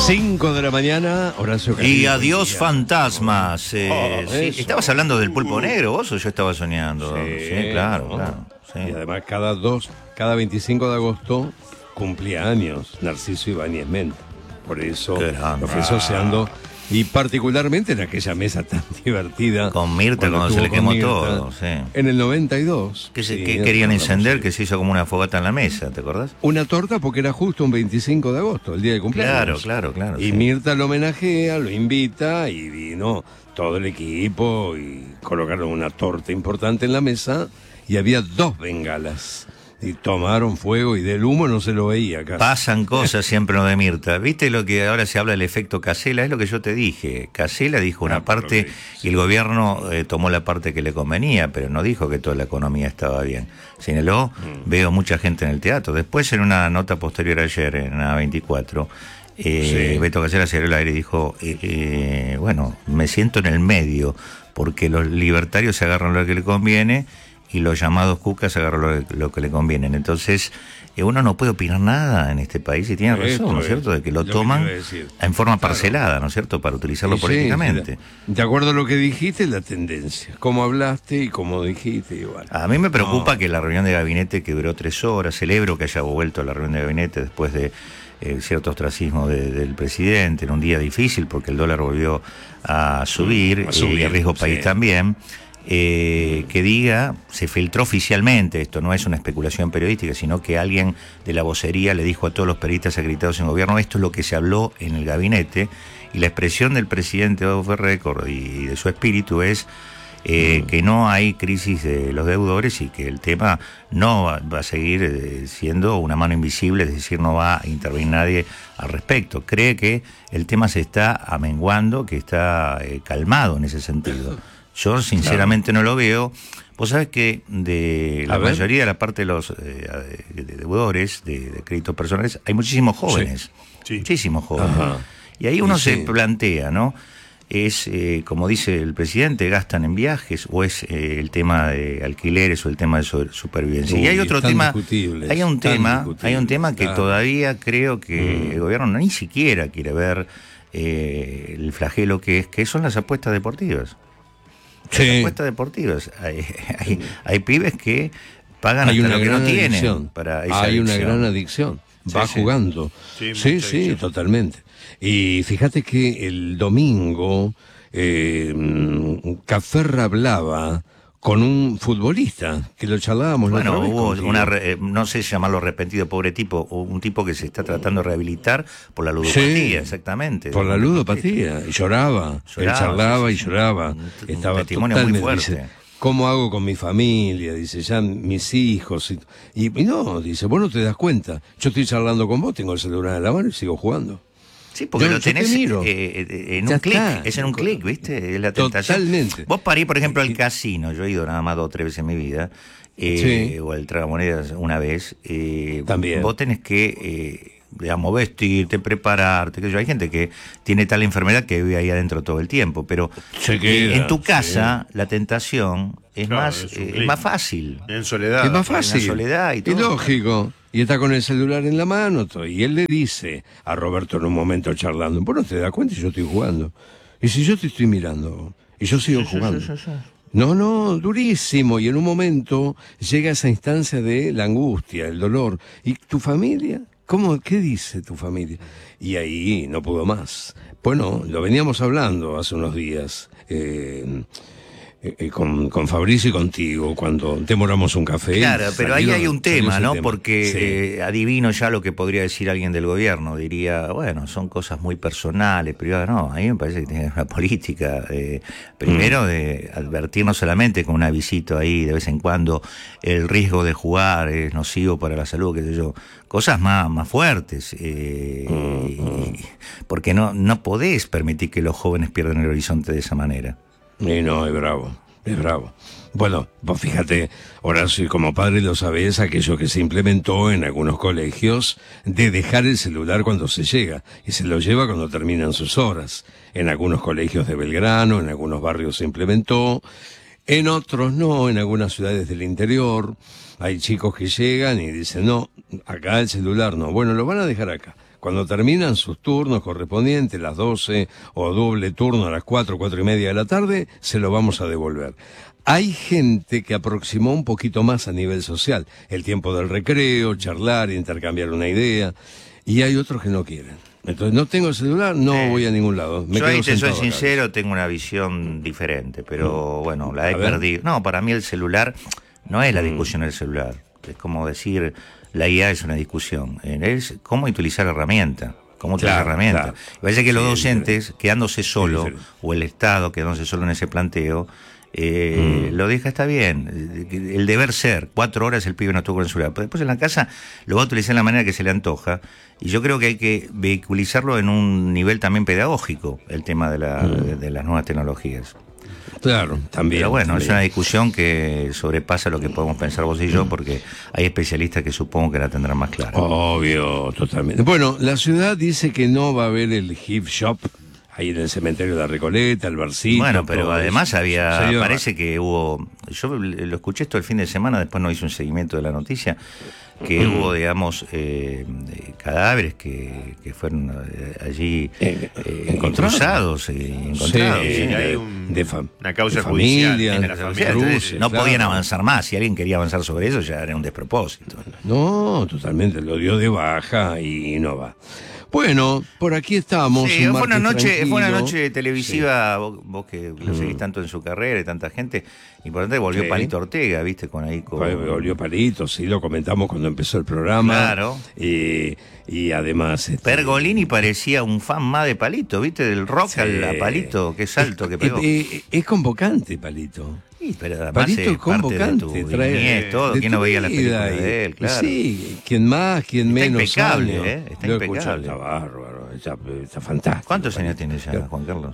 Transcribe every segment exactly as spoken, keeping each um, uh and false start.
cinco de la mañana, Horacio Carrillo. Y adiós fantasmas. Eh, Oh, sí. eso. ¿Estabas hablando del pulpo negro vos o yo estaba soñando? Sí, Sí, claro, ¿no? claro. Sí. Y además cada dos, cada veinticinco de agosto cumplía años Narciso Ibáñez Menta. Por eso Qué grande. lo fui asociando, y particularmente en aquella mesa tan divertida. Con Mirta, cuando se estuvo le con quemó Mirta, todo, sí. En el noventa y dos. Que, se, sí, que querían hablamos, encender, sí. que se hizo como una fogata en la mesa, ¿te acordás? Una torta porque era justo un veinticinco de agosto, el día de cumpleaños. Claro, claro, claro. Y sí. Mirta lo homenajea, lo invita y vino todo el equipo y colocaron una torta importante en la mesa y había dos bengalas. Y tomaron fuego y del humo no se lo veía casi. Pasan cosas siempre lo de Mirta. ¿Viste lo que ahora se habla del efecto Casella? Es lo que yo te dije. Casella dijo una Ah, parte pero sí, y el gobierno eh, tomó la parte que le convenía, pero no dijo que toda la economía estaba bien. Señaló, Mm. veo mucha gente en el teatro. Después, en una nota posterior ayer, en A veinticuatro, eh, Sí. Beto Casella se abrió el aire y dijo, eh, eh, bueno, me siento en el medio, porque los libertarios se agarran lo que le conviene y los llamados cucas se agarran lo, lo que le convienen. Entonces, eh, uno no puede opinar nada en este país y tiene razón, Esto ¿no es es cierto?, de que lo lo que toman te iba a decir. en forma Claro. parcelada, ¿no es cierto?, para utilizarlo Y sí, políticamente. sí, de acuerdo a lo que dijiste, la tendencia. Cómo hablaste y cómo dijiste, igual. A mí me preocupa No. que la reunión de gabinete, que duró tres horas, celebro que haya vuelto a la reunión de gabinete después de eh, cierto ostracismo de- del presidente, en un día difícil porque el dólar volvió a subir, a subir, eh, y el riesgo sí. país también, eh, que diga, se filtró oficialmente, esto no es una especulación periodística, sino que alguien de la vocería le dijo a todos los periodistas acreditados en gobierno, esto es lo que se habló en el gabinete, y la expresión del presidente off the record y de su espíritu es eh, que no hay crisis de los deudores y que el tema no va, va a seguir eh, siendo una mano invisible, es decir, no va a intervenir nadie al respecto. Cree que el tema se está amenguando, que está eh, calmado en ese sentido. Yo sinceramente no lo veo. Vos sabés que de la A ver. mayoría de la parte de los eh, de deudores, de, de créditos personales, hay muchísimos jóvenes, Sí. muchísimos jóvenes. Ajá. Y ahí uno Y se sí. plantea, ¿no? Es, eh, como dice el presidente, gastan en viajes, o es eh, el tema de alquileres o el tema de su- supervivencia. Uy, y hay otro es tan tema, discutible, hay un tan tema, discutible, hay un tema que claro. todavía creo que Mm. el gobierno ni siquiera quiere ver eh, el flagelo que es, que son las apuestas deportivas. Las Sí. apuestas deportivas. Hay, hay, hay pibes que pagan Hay hasta una lo que gran no tienen adicción. para esa Hay una adicción. gran adicción. Sí, Va sí. jugando. Sí, Sí, mucha sí, adicción. totalmente. Y fíjate que el domingo eh, Caferra hablaba con un futbolista que lo charlábamos la Bueno, otra vez hubo contigo. una, re- eh, no sé si llamarlo arrepentido, pobre tipo, o un tipo que se está tratando de rehabilitar por la ludopatía, Sí, exactamente. por la ludopatía, y lloraba, Lloraba, él charlaba sí, y sí. lloraba, Un- un estaba testimonio muy totalmente, fuerte. dice, ¿cómo hago con mi familia? Dice, ya mis hijos, y, y- y no, dice, vos no te das cuenta, yo estoy charlando con vos, tengo el celular en la mano y sigo jugando. Sí, porque Yo- lo yo te tenés miro. eh, eh, en Ya un clic, está. es en un clic, ¿viste? Es la tentación. Totalmente. Vos para ir, por ejemplo, al Y- casino, yo he ido nada más dos o tres veces en mi vida, eh, Sí. o al tragamonedas una vez, eh, También. vos tenés que, eh, digamos, vestirte, prepararte, que yo, hay gente que tiene tal enfermedad que vive ahí adentro todo el tiempo, pero Se eh, queda, en tu casa la tentación es Claro, más es un eh, es clic. más fácil. En soledad. Es más en la fácil. soledad y todo. Es lógico. Y está con el celular en la mano. todo. Y él le dice a Roberto en un momento charlando, vos no te das cuenta y yo estoy jugando. Y si yo te estoy mirando y yo sigo jugando. No, no, durísimo. Y en un momento llega esa instancia de la angustia, el dolor. ¿Y tu familia? ¿Cómo? ¿Qué dice tu familia? Y ahí no pudo más. Bueno, lo veníamos hablando hace unos días. Eh, eh, eh, con, con Fabricio y contigo, cuando demoramos un café. Claro, y pero ahí salió- hay un salió tema, ese ¿no? tema. Porque Sí. eh, adivino ya lo que podría decir alguien del gobierno. Diría, bueno, son cosas muy personales, privadas. No, a mí me parece que tiene una política. eh, primero, Mm. de advertir no solamente con una visita ahí de vez en cuando, el riesgo de jugar es nocivo para la salud, qué sé yo. Cosas más, más fuertes. eh, Mm, y- porque no, no podés permitir que los jóvenes pierdan el horizonte de esa manera. Y no, es bravo, es bravo. Bueno, vos fíjate, Horacio, y como padre lo sabés, aquello que se implementó en algunos colegios de dejar el celular cuando se llega y se lo lleva cuando terminan sus horas. En algunos colegios de Belgrano, en algunos barrios se implementó, en otros no, en algunas ciudades del interior. Hay chicos que llegan y dicen, no, acá el celular no. Bueno, lo van a dejar acá. Cuando terminan sus turnos correspondientes, las doce, o doble turno a las cuatro, cuatro y media de la tarde, se lo vamos a devolver. Hay gente que aproximó un poquito más a nivel social, el tiempo del recreo, charlar, intercambiar una idea, y hay otros que no quieren. Entonces, no tengo celular, no eh, voy a ningún lado. Me yo quedo ahí te soy acá. sincero, tengo una visión diferente, pero bueno, la he A ver. perdido. No, para mí el celular no es la discusión del celular. Es como decir, la I A es una discusión. Es cómo utilizar la herramienta. Cómo utilizar Claro, la herramienta. claro. Parece que los Sí, docentes, quedándose solo, diferente. o el Estado quedándose solo en ese planteo, Eh, mm. lo deja, está bien. El deber ser, cuatro horas el pibe no estuvo con el celular, pero después en la casa lo va a utilizar de la manera que se le antoja, y yo creo que hay que vehiculizarlo en un nivel también pedagógico, el tema de, la, mm. de, de las nuevas tecnologías. Claro, también. Pero bueno, también. es una discusión que sobrepasa lo que podemos pensar vos y yo, porque hay especialistas que supongo que la tendrán más clara. Obvio, totalmente. Bueno, la ciudad dice que no va a haber el gift shop ahí en el cementerio de la Recoleta, el barcito. Bueno, pero además eso. había, Sería parece que hubo, yo lo escuché esto el fin de semana, después no hice un seguimiento de la noticia, que mm. hubo, digamos, eh, cadáveres que, que fueron eh, allí eh, eh, encontrados, encontrados, eh, encontrados sí, sí, hay de, un, de fa una causa de familia, judicial, de la familia, familia, cruces, no claro. podían avanzar más. Si alguien quería avanzar sobre eso, ya era un despropósito. No, totalmente, lo dio de baja y no va. Bueno, por aquí estamos. Sí, un fue una martes noche, fue una tranquilo. noche televisiva, sí. vos, vos que lo seguís Mm. tanto en su carrera y tanta gente, importante, volvió Sí. Palito Ortega, viste, con ahí con... Volvió Palito, sí, lo comentamos cuando empezó el programa. Claro. Y, y además... Este, Pergolini parecía un fan más de Palito, viste, del rock sí. al a Palito, qué salto que pegó. Es, es, es convocante, Palito. Sí, pero además Palito es es parte convocante, de tu trae niñez, todo. de ¿Quién tu no veía las vida películas y- de él? Claro. Sí, quien más, quien Está menos. impecable, años. ¿eh? Está Lo impecable. escucho, está bárbaro, está, está fantástico. ¿Cuántos años Palito. tiene ya, Juan Carlos?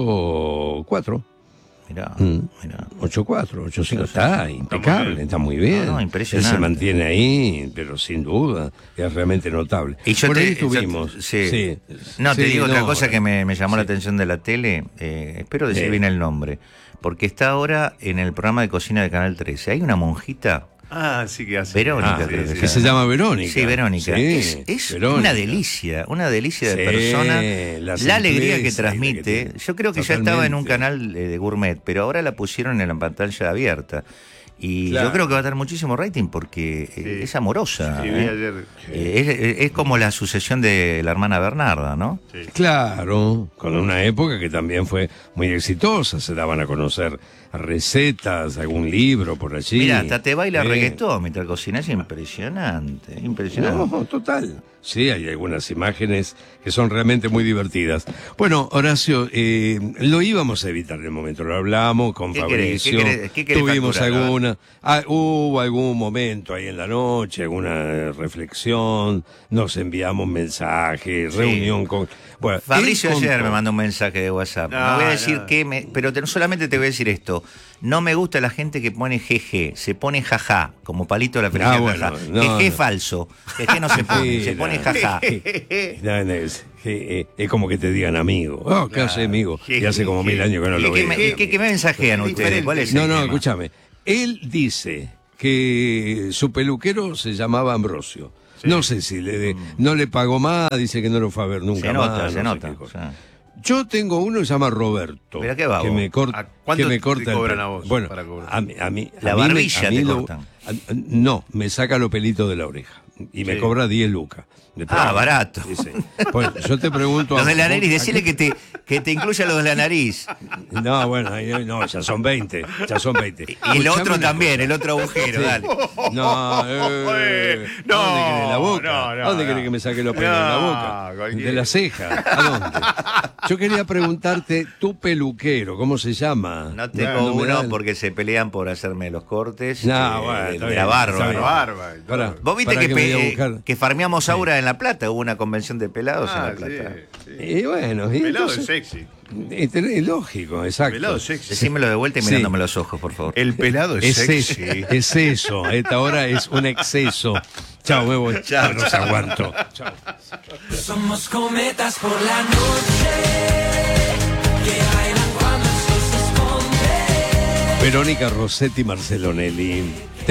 Ocho, cuatro. Mirá, Mm. mirá. Ocho, cuatro, ocho, cinco. Sí, sí, Está sí. impecable, está muy bien. No, no, impresionante. Él se mantiene ahí, pero sin duda, es realmente notable. Y yo Por te, ahí yo- estuvimos. sí. Sí. No, te Sí, digo otra no, cosa que me, me llamó la sí. atención de la tele. Eh, espero decir Sí. bien el nombre. Porque está ahora en el programa de cocina de Canal trece. Hay una monjita, Ah, sí que hace. Verónica, Ah, creo que que se se llama. llama Verónica. Sí, Verónica. Sí, es es Verónica. una delicia, una delicia de Sí, persona. la La, alegría que simpleza y la que transmite. tiene. Yo creo que ya estaba en un Totalmente. canal eh, de gourmet, pero ahora la pusieron en la pantalla abierta. Y Claro. yo creo que va a tener muchísimo rating porque eh, Sí. es amorosa. Sí, ¿eh? vi ayer. Eh, es, es- es como la sucesión de la hermana Bernarda, ¿no? Sí. Claro, con una época que también fue muy exitosa, se daban a conocer recetas, algún libro por allí. Mira, hasta te baila Sí. reggaetón mientras cocinas, impresionante, impresionante. No, total. Sí, hay algunas imágenes que son realmente muy divertidas. Bueno, Horacio, eh, lo íbamos a evitar en el momento, lo hablamos con ¿Qué querés? Fabricio, ¿Qué querés? ¿Qué querés tuvimos facturar? alguna, ah, hubo algún momento ahí en la noche, alguna eh, reflexión, nos enviamos mensajes, Sí. reunión con... Bueno, Fabricio él ayer contó- me mandó un mensaje de WhatsApp. No, No, voy a decir no. que me, pero te- solamente te voy a decir esto. No me gusta la gente que pone jeje, se pone jaja, como palito de la felicidad. Ah, bueno, jaja. no, jeje no. falso. Jeje no se pone, Sí, se pone no. jaja. No, no, es, eh, eh, es como que te digan amigo. Oh, ¿qué hace amigo? Y hace como mil años que no lo ¿Qué, qué veo. me, qué- qué me mensajean ustedes? diferente. ¿Cuál es No, el no, tema? escúchame. Él dice que su peluquero se llamaba Ambrosio. No sé si le de- no le pagó más, dice que no lo fue a ver nunca Se nota, más. se no sé nota. qué cosa. o sea. Yo tengo uno que se llama Roberto. ¿Pero qué va, que vos? me, cor- ¿A cuánto que me te corta el cobran pelo. a vos Bueno, para cobrar? a mí, a mí, La a mí me- barbilla a mí te lo- cortan. a- no, me saca los pelitos de la oreja y me Sí. cobra diez lucas. de Ah, programa. barato. Dice. Pues yo te pregunto. Los a de la vos, nariz, ¿a decirle qué- que te, que te incluya los de la nariz. No, bueno, ahí- no, ya son veinte. Ya son veinte. Y el Escuchame otro una también, cosa. el otro agujero, dale. No, eh, No, ¿a dónde querés la boca? no, no, ¿A dónde no. querés que me saque los pelos de la No, boca? cualquiera. De la ceja. ¿A dónde? Yo quería preguntarte, tu peluquero, ¿cómo se llama? No tengo No, no me uno dan- porque se pelean por hacerme los cortes. No, eh, bueno, está de bien, la barba. está bien. ¿no? Barba. y todo. Pará. Vos viste Para que, que me pe- voy a buscar. que farmeamos Aura en La Plata, hubo una convención de pelados en Ah, La Plata. sí, sí. Y bueno, y Pelado entonces- es sexy. es, es lógico, exacto. Pelado es sexy. Decímelo de vuelta y Sí. mirándome los ojos, por favor. El pelado es, Es sexy. eso, es eso. A esta hora es un exceso. Chao, me voy. Chao, No los chao. aguanto. Chao. Somos cometas por la noche que bailan cuando el sol se esconde. Verónica Rossetti, Marcelo Nelly,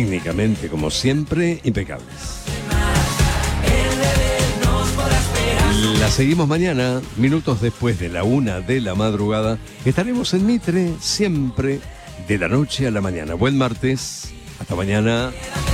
técnicamente, como siempre, impecables. El bebé nos podrá esperar. La seguimos mañana, minutos después de la una de la madrugada. Estaremos en Mitre siempre de la noche a la mañana. Buen martes. Hasta mañana.